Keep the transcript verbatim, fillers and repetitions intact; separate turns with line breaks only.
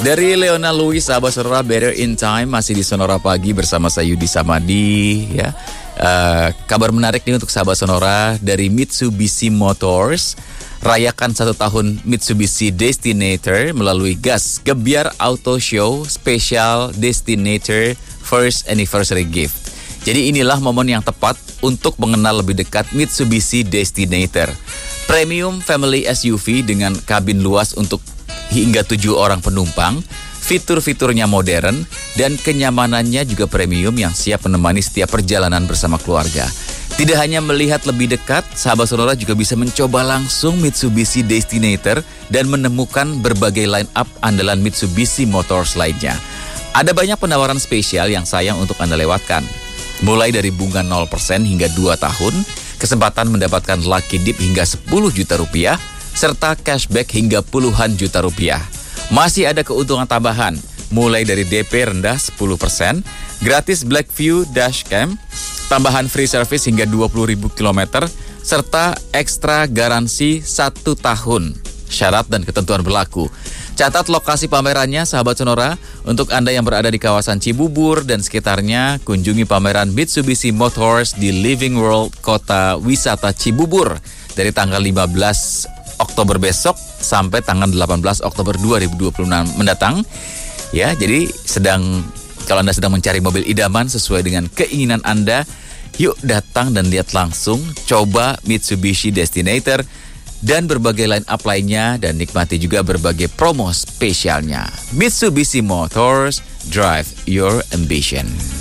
Dari Leona Lewis, sahabat Sonora, Better in Time, masih di Sonora Pagi bersama saya Yudi Samadi. Ya, uh, kabar menarik nih untuk sahabat Sonora dari Mitsubishi Motors. Rayakan satu tahun Mitsubishi Destinator melalui Gas Gebiar Auto Show Special Destinator First Anniversary Gift. Jadi inilah momen yang tepat untuk mengenal lebih dekat Mitsubishi Destinator. Premium Family S U V dengan kabin luas untuk hingga tujuh orang penumpang, fitur-fiturnya modern, dan kenyamanannya juga premium yang siap menemani setiap perjalanan bersama keluarga. Tidak hanya melihat lebih dekat, sahabat Sonora juga bisa mencoba langsung Mitsubishi Destinator dan menemukan berbagai line-up andalan Mitsubishi Motors lainnya. Ada banyak penawaran spesial yang sayang untuk Anda lewatkan. Mulai dari bunga nol persen hingga dua tahun, kesempatan mendapatkan lucky dip hingga sepuluh juta rupiah, serta cashback hingga puluhan juta rupiah. Masih ada keuntungan tambahan, mulai dari D P rendah sepuluh persen, gratis Blackview Dashcam, tambahan free service hingga dua puluh ribu kilometer, serta ekstra garansi satu tahun. Syarat dan ketentuan berlaku. Catat lokasi pamerannya, sahabat Sonora. Untuk Anda yang berada di kawasan Cibubur dan sekitarnya, kunjungi pameran Mitsubishi Motors di Living World Kota Wisata Cibubur dari tanggal lima belas Oktober besok sampai tanggal delapan belas Oktober dua ribu dua puluh enam mendatang. Ya, jadi sedang kalau Anda sedang mencari mobil idaman sesuai dengan keinginan Anda, yuk datang dan lihat langsung, coba Mitsubishi Destinator dan berbagai line up lainnya dan nikmati juga berbagai promo spesialnya. Mitsubishi Motors, drive your ambition.